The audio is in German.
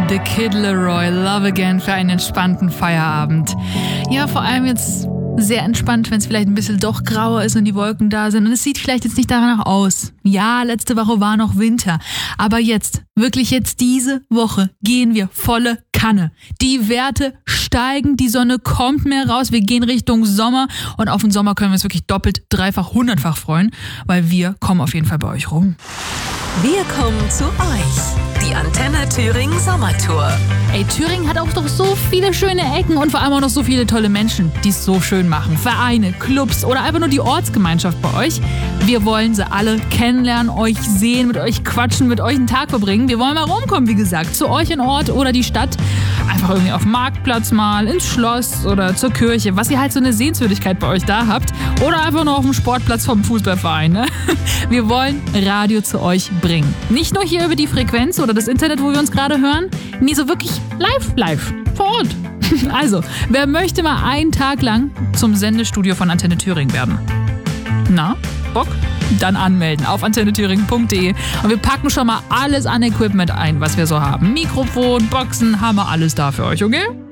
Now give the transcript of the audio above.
The Kid Laroi, Love Again für einen entspannten Feierabend. Ja, vor allem jetzt sehr entspannt, wenn es vielleicht ein bisschen doch grauer ist und die Wolken da sind. Und es sieht vielleicht jetzt nicht danach aus. Ja, letzte Woche war noch Winter. Aber jetzt, wirklich jetzt diese Woche, gehen wir volle Kanne. Die Werte steigen, die Sonne kommt mehr raus. Wir gehen Richtung Sommer. Und auf den Sommer können wir uns wirklich doppelt, dreifach, hundertfach freuen. Weil wir kommen auf jeden Fall bei euch rum. Wir kommen zu euch. Die Antenne Thüringen Sommertour. Ey, Thüringen hat auch doch so viele schöne Ecken und vor allem auch noch so viele tolle Menschen, die es so schön machen. Vereine, Clubs oder einfach nur die Ortsgemeinschaft bei euch. Wir wollen sie alle kennenlernen, euch sehen, mit euch quatschen, mit euch einen Tag verbringen. Wir wollen mal rumkommen, wie gesagt, zu euch in Ort oder die Stadt. Einfach irgendwie auf dem Marktplatz mal, ins Schloss oder zur Kirche, was ihr halt so eine Sehenswürdigkeit bei euch da habt. Oder einfach nur auf dem Sportplatz vom Fußballverein. Ne? Wir wollen Radio zu euch bringen. Nicht nur hier über die Frequenz oder das Internet, wo wir uns gerade hören. Nee, so wirklich live, vor Ort. Also, wer möchte mal einen Tag lang zum Sendestudio von Antenne Thüringen werden? Na, Bock? Dann anmelden auf antennethüringen.de und wir packen schon mal alles an Equipment ein, was wir so haben. Mikrofon, Boxen, haben wir alles da für euch, okay?